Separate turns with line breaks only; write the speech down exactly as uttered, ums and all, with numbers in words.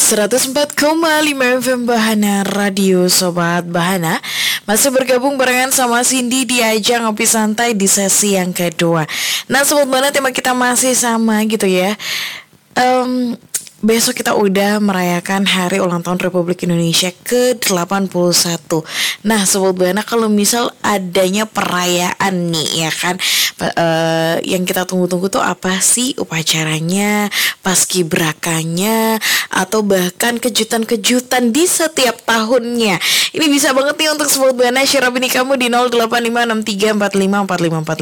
seratus empat koma lima F M Bahana Radio Sobat Bahana. Masih bergabung barengan sama Cindy di ajang ngopi santai di sesi yang kedua. Nah Sobat Bahana, tema kita masih sama gitu ya. um, Besok kita udah merayakan Hari Ulang Tahun Republik Indonesia ke delapan puluh satu. Nah Sobat Bahana, kalau misal adanya perayaan nih ya kan, uh, yang kita tunggu-tunggu tuh apa sih upacaranya, paskibrakanya, atau bahkan kejutan-kejutan di setiap tahunnya. Ini bisa banget nih untuk Sobat Bahana share opini kamu di nol delapan lima enam tiga empat lima empat lima empat lima.